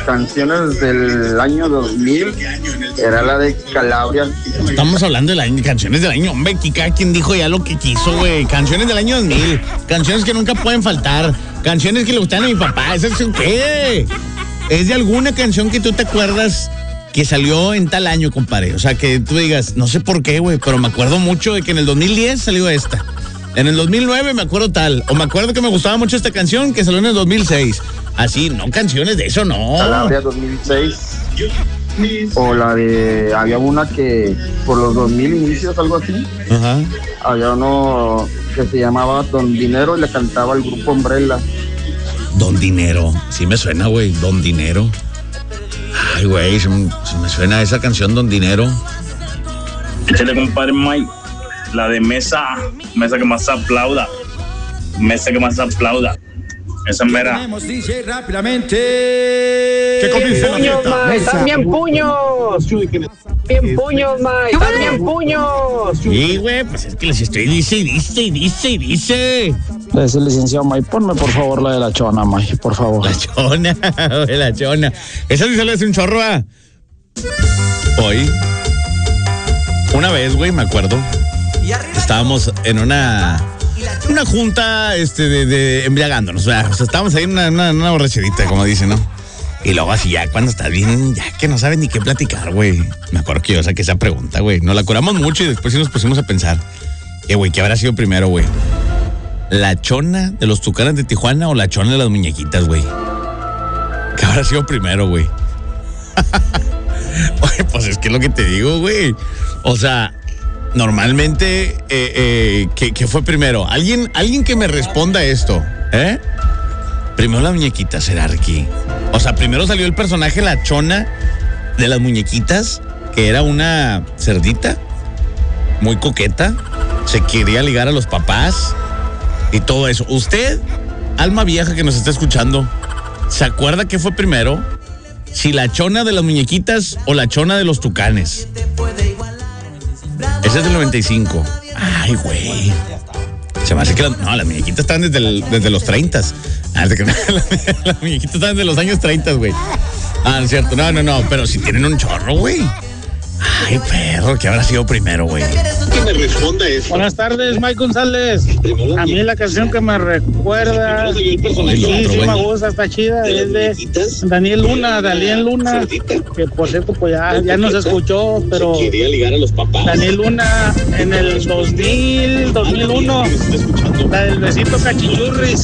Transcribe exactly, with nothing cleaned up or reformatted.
canciones del año dos mil era la de Calabria. Estamos hablando de la, canciones del año, hombre, que cada quien dijo ya lo que quiso, güey. Canciones del año dos mil, canciones que nunca pueden faltar, canciones que le gustan a mi papá. ¿Eso es qué? ¿Es de alguna canción que tú te acuerdas que salió en tal año, compadre? O sea, que tú digas, no sé por qué, güey, pero me acuerdo mucho de que en el dos mil diez salió esta. En el dos mil nueve me acuerdo tal. O me acuerdo que me gustaba mucho esta canción que salió en el dos mil seis. Así, no canciones de eso, no. Calabria dos mil seis. O la de... Había una que por los dos mil inicios, algo así. Ajá. Había uno que se llamaba Don Dinero y le cantaba el grupo Umbrella. Don Dinero. Sí me suena, güey. Don Dinero. Ay, güey, se, se me suena esa canción, Don Dinero. Échale, compadre Mike. La de mesa, mesa que más aplauda, mesa que más aplauda. Esa mera. Tenemos D J rápidamente. ¿Qué comienza la fiesta? ¡Están bien puños! ¡Bien puños, Mike! ¡Están bien puños! Sí, güey, pues es que les estoy dice y dice y dice y dice. Ese licenciado Mike, ponme por favor la de la chona, Mike, por favor. La chona, güey, la chona. Esa sí se le hace un chorro a... Hoy, una vez, güey, me acuerdo. Estábamos en una una junta este de, de embriagándonos, o sea, estábamos ahí en una, una, una borracherita, como dicen, ¿no? Y luego así ya cuando estás bien, ya que no sabes ni qué platicar, güey. Me acuerdo que yo saqué esa pregunta, güey. Nos la curamos mucho y después sí nos pusimos a pensar. Eh, güey, ¿qué habrá sido primero, güey? ¿La chona de los Tucanes de Tijuana o la chona de las muñequitas, güey? ¿Qué habrá sido primero, güey? Oye, pues es que es lo que te digo, güey. O sea... Normalmente, eh, eh, ¿qué, ¿qué fue primero? ¿Alguien, alguien que me responda esto, ¿eh? Primero las muñequitas, Serarqui. O sea, primero salió el personaje, la chona de las muñequitas, que era una cerdita, muy coqueta, se quería ligar a los papás y todo eso. Usted, alma vieja que nos está escuchando, ¿se acuerda qué fue primero? Si la chona de las muñequitas o la chona de los tucanes. Ese es del noventa y cinco. Ay, güey. Se me hace que... La, no, las muñequitas están desde, el, desde los treinta. Ah, las, las muñequitas están desde los años treinta, güey. Ah, no es cierto. No, no, no. Pero si tienen un chorro, güey. Ay, perro, ¿qué habrá sido primero, güey? Que me responda eso. Buenas tardes, Mike González. A mí la canción que me recuerda, sí, sí me gusta, está chida, es de Daniel Luna, Daniel Luna, que por cierto, pues ya, ya no se escuchó, pero quería ligar a los papás. Daniel Luna en el dos mil, dos mil uno, la del besito cachichurris.